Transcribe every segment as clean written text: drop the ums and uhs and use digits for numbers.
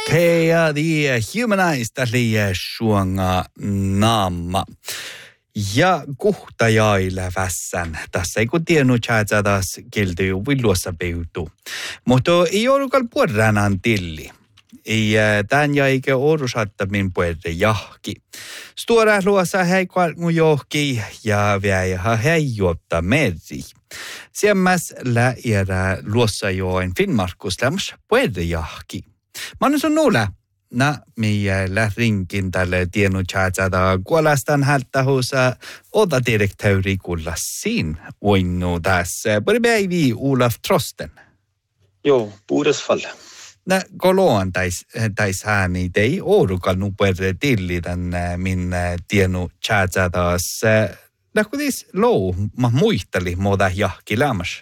Kea die humanista liian suonga naama. Ja kuhtajaille vässän. Tässä ei kun tiennyt tjäätsä taas kilty villuossa peutu. Mutta ei ollutkaan puolranan tilli. Ei tämän jäikö orusatta min puolre jahki. Stora luossa hei kalmu johki ja vielä hei juotta meri. Siemmäs läjärä luossa joen Finnmarkus lämmäs puolre jahki. Manus on nuule. Meillä rinkin tälle tiennyt tjäätsä kuolastan hältähuussa ota direktööri kullasin oinnu tässä. Pari päivi Olaf Trosten. Joo, puhdasfalla. Koloan täis ääni tei orukan nuperre tilli tän min tiennyt tjäätsä taas. Lähkutis lou ma muisteli moda jahki lämmäs.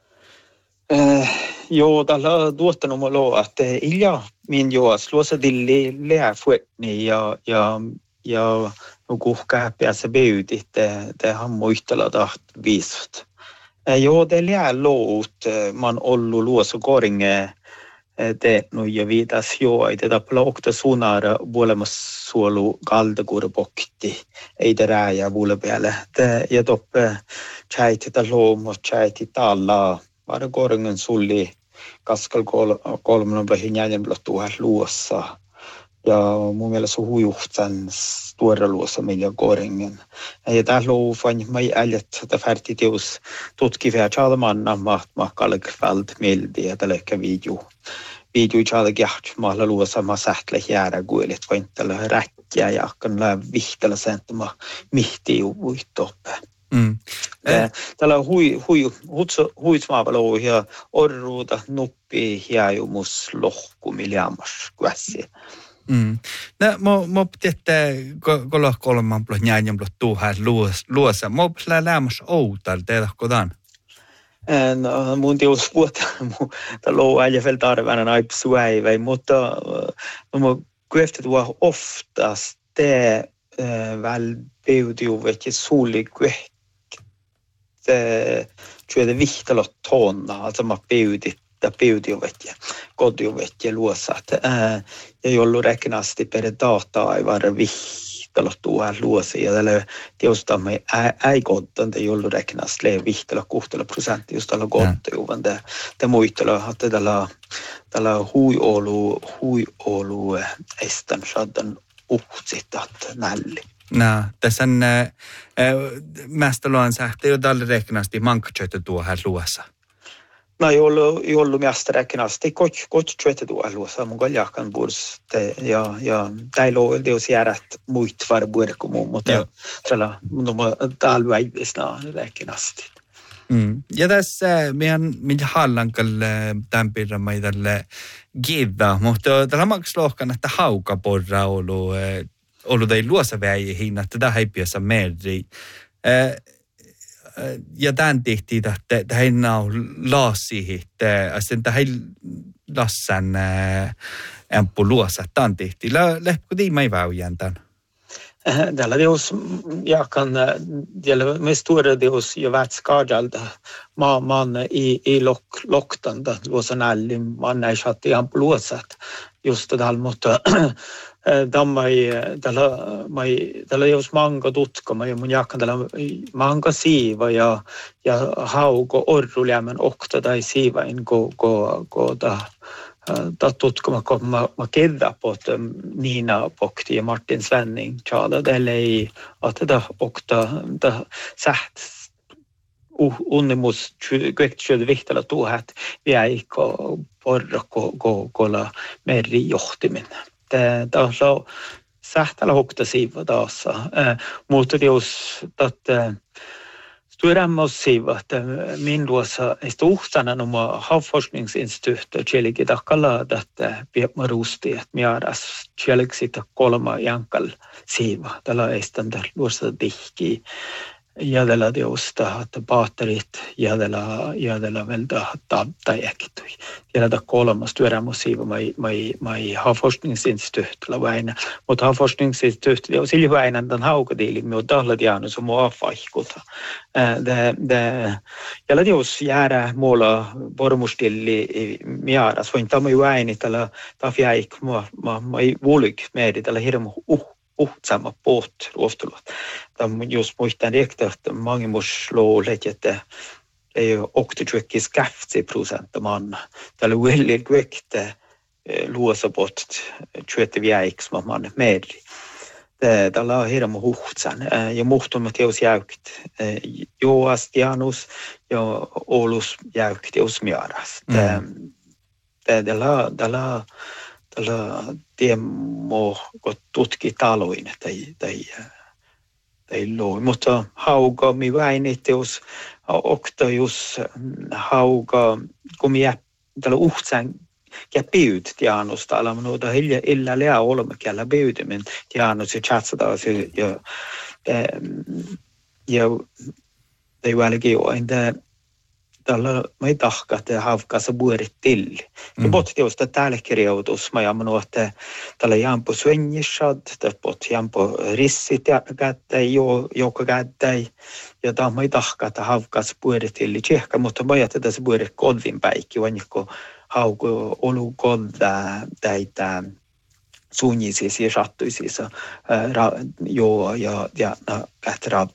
Joo, tällä on tuottanut mulla, että ilja min joas luossa tilli lääfuetni ja kuhkää päässä beutit, tehän muistella taht viisut. Joo, det lää lout, man ollu luossa koringe, no ja viitas joo, ei tätä plokta sunara vuolemassa suolu kaltakurpokti, ei te rääjä vuole päälle. Ja toppe tjäiti tätä loomot, tjäiti tallaa. Var koringen sulli kaskal kolmen blahin jänen blottua luossa. Ja mun mielestä hujuhtsan tuoda luossa meillä koringen. Ja tää luufan mai äljet tätä färtiteus tutkivia chalmanna ma kalkfald mildi ja tälläkkä video chalgjaht maalla luossa ma sähtle jäädä kuelit vain tällä räkkiä ja kan lää vihtellä sen ma mihti uvuittoppe. Tällä huitsmaavalo ja orruuta nuppi hiajumus lohku miljamas kuäsi. Mä pitää kolman plus njääjän plus tuuhään luossa. Mä pitää lämmäs outal, teetäkö tämän? No, mun tius puhuta, tämä loo äijä vielä tarvana naip suäivä, mutta mä kueftet tuo oftas te väl peudiuvet ja suuli kueftet tror det vihtalo tonna, alltså man peudiuvet ja kodiuvet ja luossat. Ja jollu räknasti per data ei vara vihtalo tuohon luosi ja tällä teustamme ei koddan, det jollu räknasti le vihtalo 60% just tällä kodjuvan det muistella että tällä huiolu estan sadan uhtsitat nälli. Tässä on mästäluan sähtä jo tällä reknasti mankkatsöitä tuohon luossa. No, jollu mästä reknasti kotsöitä tuohon luossa, mun kaljakan burs. Ja täällä on teos järät muit varbuer kuin muu, mutta täällä väivisnaa reknasti. Ja tässä meidän hallankalle tämän pirran meitälle gidda, mutta tällä makslohkan, että haukaporra ollut ei luossa väihin, että tämä heipiässä meri. Ja tämän tehtiin, että tämä ei laasiin, että ei lassan ämppu luossa, että tämän tehtiin. Lähtikö tiima ei väyjän tämän? Tällä teos jakan, tällä med stora teos jo vät skadalda man i loktanda luossa nällim man ei saatti ämppu luossat just tällä, mutta tällä jos manga tutkama ja mun jakan tällä manga siiva ja hauko orruljämän okta tai siivain ko ta tutkama kun mä kedda på Nina Pokti ja Martin Svenning tjala tällä ei että okta ta säht unnemus kvektsjöd vihtala tuhat vi ko porra kolla meri johtimin. Tämä on sähtällä hukta siiva taas. Mutta jos Sturemmos siiva, että min luossa ei stuhtana numma havforskningsinstituutto tjelikin takkalla, että piepma rusti, että miaras tjelik sitä kolma jankal siiva. Tällä ei standa luossa tihki. jädellä teosta, että paatterit jädellä vältä tajakitui. Jädellä kolmas työrämusiiva mai havforskningsinstituutilla väinä, mutta havforskningsinstituutilla on sillä väinä tämän haukadiili, me on tahlat jäänyt som mua faikuta. Jädellä teos jäädä muulla vormustilli määräs, voin tämä väini tällä tafjäik mai vuolik meedi tällä hirmu uhtsama poht ruostulut. Tämä just muistan riktigt että mangimusluolet, että ei ole 80% man. Tällä on väldigt viktigt luosapot 25 man med. Tällä on hirmu huhtsan ja muhtumat teos jäykt. Joas Janus ja Oulus jäykt teos määräs. Tällä tiemo tutki taloin tai loi, mutta hauga mi väini teos oktajus hauga kun mi tällä uhtsan ja pyyt Janusta ala minuuta illa lea olemme källä pyytimen Janus ja chatsataan ja ei välki jo entä tällä mai tahkat ja havkassa buerit till. Ja bot teosta täällä kirjautus mä jamanu että tällä jampo svenjissad, tällä bot jampo rissit ja kättäi joka kättäi ja tämä mai tahkat ja havkassa buerit till. Tsehkä mutta mä jättä tässä buerit kodin päikki vannikko hauko olu kodda täitä suunnisiisi ja sattuisiisi ja kähtää